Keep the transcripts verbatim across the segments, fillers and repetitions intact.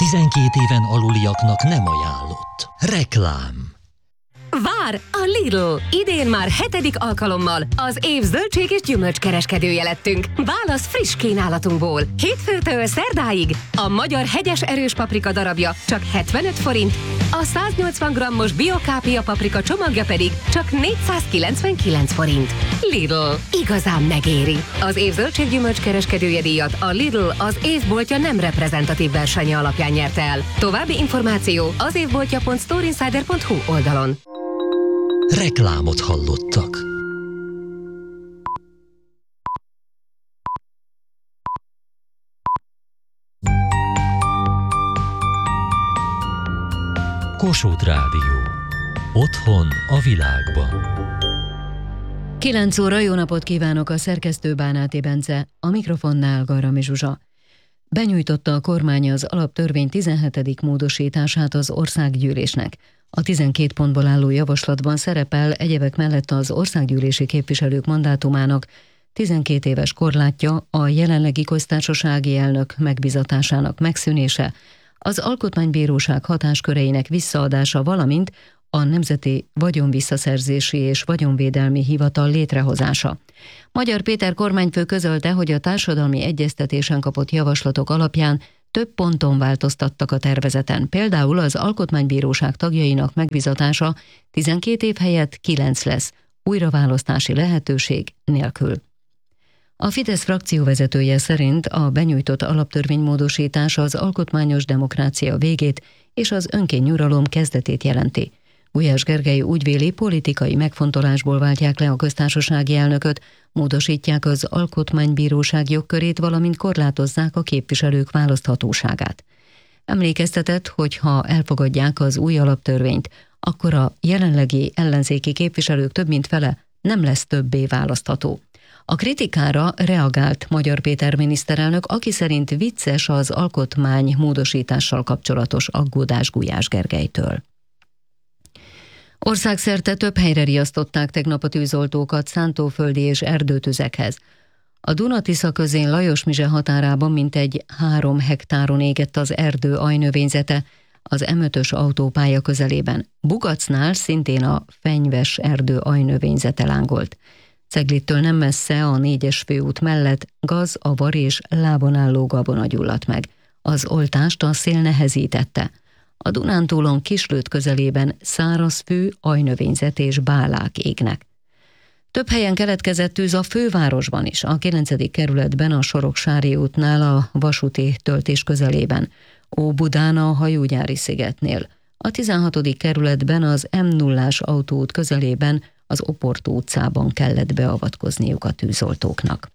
tizenkét éven aluliaknak nem ajánlott. Reklám. Vár a Lidl! Idén már hetedik alkalommal az év zöldség és gyümölcskereskedője lettünk. Válasz friss kínálatunkból. Hétfőtől szerdáig a magyar hegyes erős paprika darabja csak hetvenöt forint, a száznyolcvan grammos biokápia paprika csomagja pedig csak négyszázkilencvenkilenc forint. Lidl. Igazán megéri. Az év zöldség gyümölcskereskedője díjat a Lidl az évboltja nem reprezentatív versenye alapján nyerte el. További információ az évboltja pont storeinsider pont hu oldalon. Reklámot hallottak. Kossuth Rádió. Otthon a világban. kilenc óra, jó napot kívánok, a szerkesztő Bánáti Bence, a mikrofonnál Garami Zsuzsa. Benyújtotta a kormány az alaptörvény tizenhetedik módosítását az országgyűlésnek. A tizenkét pontból álló javaslatban szerepel egyebek mellett az országgyűlési képviselők mandátumának tizenkét éves korlátja, a jelenlegi köztársasági elnök megbizatásának megszűnése, az Alkotmánybíróság hatásköreinek visszaadása, valamint a Nemzeti Vagyonvisszaszerzési és Vagyonvédelmi Hivatal létrehozása. Magyar Péter kormányfő közölte, hogy a társadalmi egyeztetésen kapott javaslatok alapján több ponton változtattak a tervezeten. Például az Alkotmánybíróság tagjainak megbizatása tizenkét év helyett kilenc lesz, újraválasztási lehetőség nélkül. A Fidesz frakcióvezetője szerint a benyújtott alaptörvénymódosítás az alkotmányos demokrácia végét és az önkényuralom kezdetét jelenti. Gulyás Gergely úgy véli, politikai megfontolásból váltják le a köztársasági elnököt, módosítják az Alkotmánybíróság jogkörét, valamint korlátozzák a képviselők választhatóságát. Emlékeztetett, hogy ha elfogadják az új alaptörvényt, akkor a jelenlegi ellenzéki képviselők több mint fele nem lesz többé választható. A kritikára reagált Magyar Péter miniszterelnök, aki szerint vicces az alkotmány módosítással kapcsolatos aggódás Gulyás Gergelytől. Országszerte több helyre riasztották tegnap a tűzoltókat szántóföldi és erdőtüzekhez. A Duna-Tisza közén Lajos-Mizse határában mintegy három hektáron égett az erdő ajnövényzete, az em ötös autópálya közelében. Bugacnál szintén a fenyves erdő ajnövényzete lángolt. Ceglittől nem messze a négyes főút mellett gaz, avar és lábon álló gabona gyulladt meg. Az oltást a szél nehezítette. A Dunántúlon Kislőd közelében szárazfű, ajnövényzet és bálák égnek. Több helyen keletkezett tűz a fővárosban is, a kilencedik kerületben a Soroksári útnál a vasúti töltés közelében, Óbudán a Hajógyári szigetnél, a tizenhatodik kerületben az em nullás autóút közelében az Oportó utcában kellett beavatkozniuk a tűzoltóknak.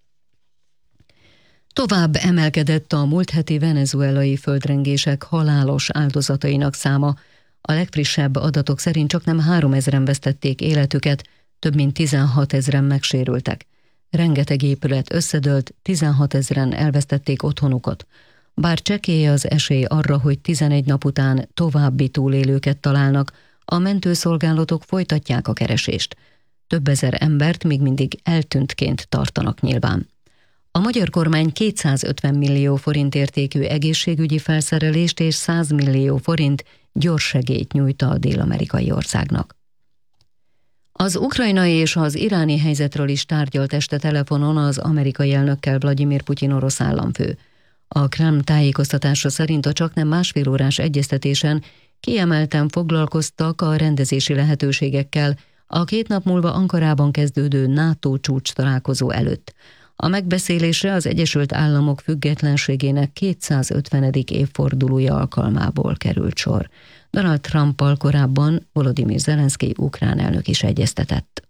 Tovább emelkedett a múlt heti venezuelai földrengések halálos áldozatainak száma. A legfrissebb adatok szerint csaknem háromezren vesztették életüket, több mint tizenhatezren megsérültek. Rengeteg épület összedőlt, tizenhatezren elvesztették otthonukat. Bár csekély az esély arra, hogy tizenegy nap után további túlélőket találnak, a mentőszolgálatok folytatják a keresést. Több ezer embert még mindig eltűntként tartanak nyilván. A magyar kormány kétszázötven millió forint értékű egészségügyi felszerelést és száz millió forint gyorssegélyt nyújt a dél-amerikai országnak. Az ukrajnai és az iráni helyzetről is tárgyalt este telefonon az amerikai elnökkel Vladimir Putyin orosz államfő. A Kreml tájékoztatása szerint a csaknem másfél órás egyeztetésen kiemelten foglalkoztak a rendezési lehetőségekkel a két nap múlva Ankarában kezdődő NATO csúcs találkozó előtt. A megbeszélésre az Egyesült Államok függetlenségének kétszázötvenedik évfordulója alkalmából került sor. Donald Trumpal korábban Volodymyr Zelenszkij ukrán elnök is egyeztetett.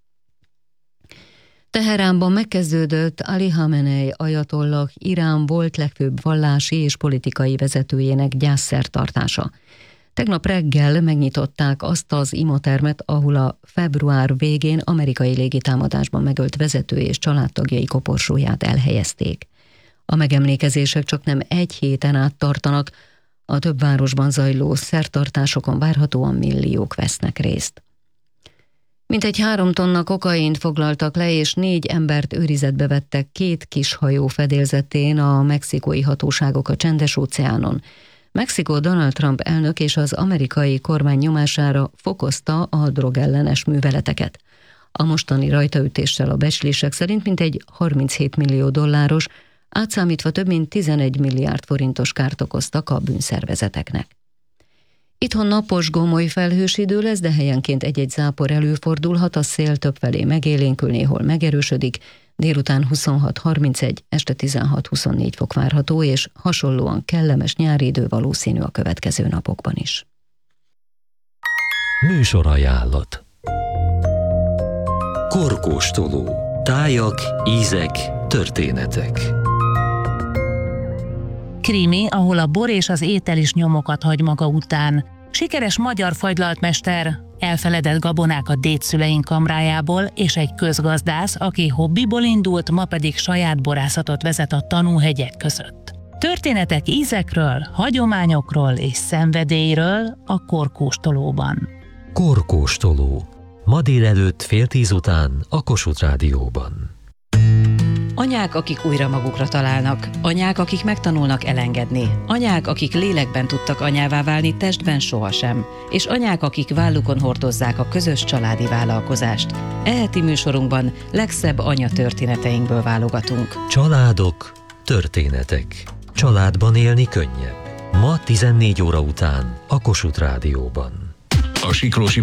Teheránban megkezdődött Ali Khamenei ajatollah, Irán volt legfőbb vallási és politikai vezetőjének gyászszertartása. Tegnap reggel megnyitották azt az imatermet, ahol a február végén amerikai légitámadásban megölt vezető és családtagjai koporsóját elhelyezték. A megemlékezések csaknem egy héten át tartanak, a több városban zajló szertartásokon várhatóan milliók vesznek részt. Mintegy három tonna kokaint foglaltak le, és négy embert őrizetbe vettek két kis hajó fedélzetén a mexikói hatóságok a Csendes-óceánon. Mexikó Donald Trump elnök és az amerikai kormány nyomására fokozta a drogellenes műveleteket. A mostani rajtaütéssel a becslések szerint mintegy harminchét millió dolláros, átszámítva több mint tizenegy milliárd forintos kárt okoztak a bűnszervezeteknek. Itthon napos, gomoly felhős idő lesz, de helyenként egy-egy zápor előfordulhat, a szél többfelé megélénkül, néhol megerősödik, délután huszonhat harmincegy, este tizenhat huszonnégy fok várható, és hasonlóan kellemes nyári idő valószínű a következő napokban is. Műsorajánlat. Korkóstoló. Tájak, ízek, történetek. Krimi, ahol a bor és az étel is nyomokat hagy maga után. Sikeres magyar fagylaltmester, elfeledett gabonák a dédszüleink kamrájából, és egy közgazdász, aki hobbiból indult, ma pedig saját borászatot vezet a tanúhegyek között. Történetek ízekről, hagyományokról és szenvedélyről a Korkóstolóban. Korkóstoló. Ma délelőtt fél tíz után a Kossuth Rádióban. Anyák, akik újra magukra találnak, anyák, akik megtanulnak elengedni, anyák, akik lélekben tudtak anyává válni, testben sohasem, és anyák, akik vállukon hordozzák a közös családi vállalkozást. E heti műsorunkban legszebb anyatörténeteinkből válogatunk. Családok, történetek. Családban élni könnyebb. Ma tizennégy óra után a Kossuth Rádióban. A Siklósi